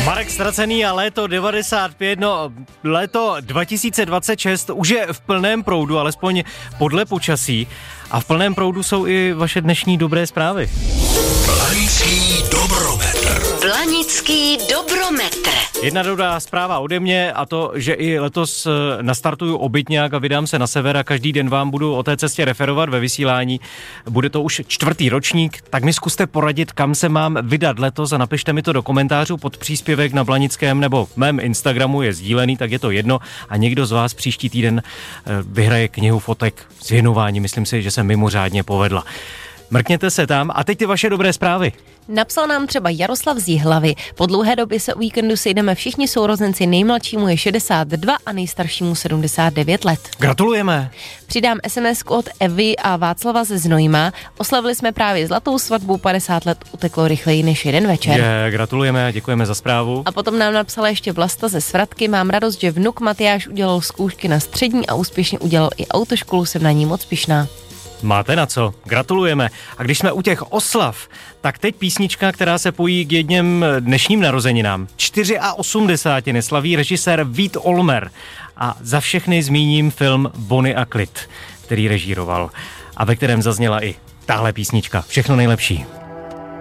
Marek Ztracený a léto 95, léto 2026 už je v plném proudu, alespoň podle počasí. A v plném proudu jsou i vaše dnešní dobré zprávy. Blanický dobrometr. Blanický dobrometr. Jedna dobrá zpráva ode mě a to, že i letos nastartuju obytňák a vydám se na sever a každý den vám budu o té cestě referovat ve vysílání. Bude to už 4. ročník, tak mi zkuste poradit, kam se mám vydat letos a napište mi to do komentářů pod příspěvek na Blanickém nebo mém Instagramu je sdílený, tak je to jedno a někdo z vás příští týden vyhraje knihu fotek s věnováním. Myslím si, že se mimořádně povedla. Mrkněte se tam a teď ty vaše dobré zprávy. Napsal nám třeba Jaroslav z Jihlavy. Po dlouhé době se o víkendu sejdeme všichni sourozenci, nejmladšímu je 62 a nejstaršímu 79 let. Gratulujeme. Přidám SMS-ku od Evy a Václava ze Znojma. Oslavili jsme právě zlatou svatbu, 50 let uteklo rychleji než jeden večer. Gratulujeme a děkujeme za zprávu. A potom nám napsala ještě Vlasta ze Svratky. Mám radost, že vnuk Matyáš udělal zkoušky na střední a úspěšně udělal i autoškolu, jsem na ní moc pyšná. Máte na co, gratulujeme. A když jsme u těch oslav, tak teď písnička, která se pojí k jedním dnešním narozeninám. 84 slaví režisér Vít Olmer. A za všechny zmíním film Bonnie a Clyde, který režíroval a ve kterém zazněla i tahle písnička. Všechno nejlepší.